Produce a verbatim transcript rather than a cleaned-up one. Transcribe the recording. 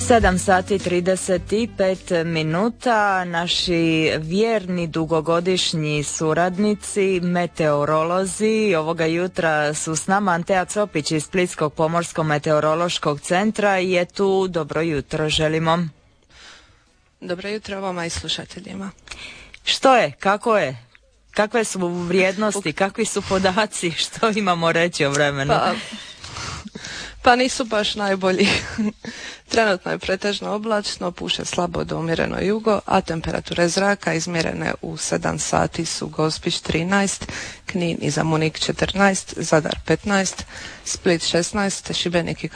sedam sati trideset pet minuta. Naši vjerni dugogodišnji suradnici, meteorolozi, ovoga jutra su s nama. Antea Copić iz Splitskog pomorskog meteorološkog centra je tu. Dobro jutro želimo. Dobro jutro vama i slušateljima. Što je? Kako je? Kakve su vrijednosti? Kakvi su podaci? Što imamo reći o vremenu? Pa, pa nisu baš najbolji. Trenutno je pretežno oblačno, puše slabo do umjereno jugo, a temperature zraka izmjerene u sedam sati su Gospić trinaest, Knin i Zemunik četrnaest, Zadar petnaest, Split šesnaest, Šibenik i